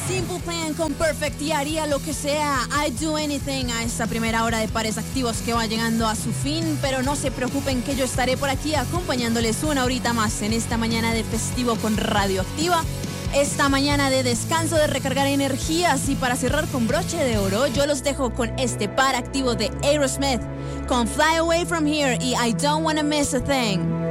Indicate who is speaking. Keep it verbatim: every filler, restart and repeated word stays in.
Speaker 1: Simple Plan con Perfect y haría lo que sea, I do anything a esta primera hora de Pares Activos que va llegando a su fin, pero no se preocupen que yo estaré por aquí acompañándoles una horita más en esta mañana de festivo con Radioactiva, esta mañana de descanso, de recargar energías, y para cerrar con broche de oro yo los dejo con este par activo de Aerosmith con Fly Away From Here y I Don't Wanna Miss a Thing.